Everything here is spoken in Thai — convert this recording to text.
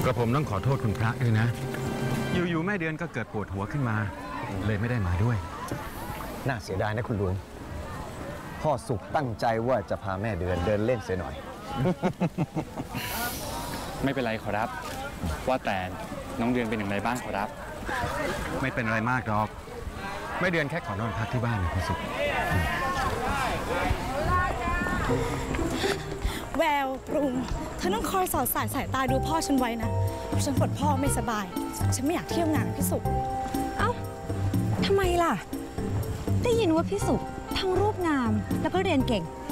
กระผมต้องขอโทษคุณพระด้วยนะอยู่ๆแม่เดือนก็เกิดปวดหัวขึ้นมาเลยไม่ได้มาด้วยน่าเสียดายนะคุณลุงพ่อสุขตั้งใจว่าจะพาแม่เดือนเดินเล่นเสียหน่อยไม่เป็นไรขอรับว่าแต่น้องเดือนเป็นอย่างไรบ้างขอรับไม่เป็นอะไรมากหรอกแม่เดือนแค่ขอนอนพักที่บ้านนะคุณสุขแววปรุงเธอต้องคอยสอดสายตาดูพ่อฉันไว้นะฉันปวดพ่อไม่สบายฉันไม่อยากเที่ยวงานพี่สุเอ้าทำไมล่ะได้ยินว่าพี่สุทั้งรูปงามแล้วก็เรียนเก่ง